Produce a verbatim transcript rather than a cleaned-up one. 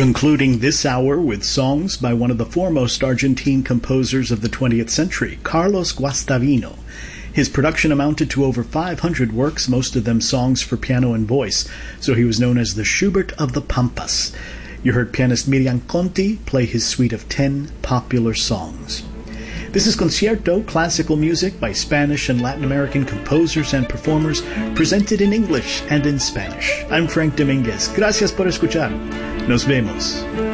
Concluding this hour with songs by one of the foremost Argentine composers of the twentieth century, Carlos Guastavino. His production amounted to over five hundred works, most of them songs for piano and voice, so he was known as the Schubert of the Pampas. You heard pianist Miriam Conti play his suite of ten popular songs. This is Concierto, classical music by Spanish and Latin American composers and performers, presented in English and in Spanish. I'm Frank Dominguez. Gracias por escuchar. Nos vemos.